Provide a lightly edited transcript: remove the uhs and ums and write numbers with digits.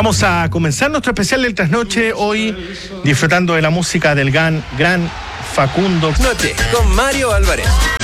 Vamos a comenzar nuestro especial del trasnoche hoy disfrutando de la música del gran Facundo. Noche con Mario Álvarez.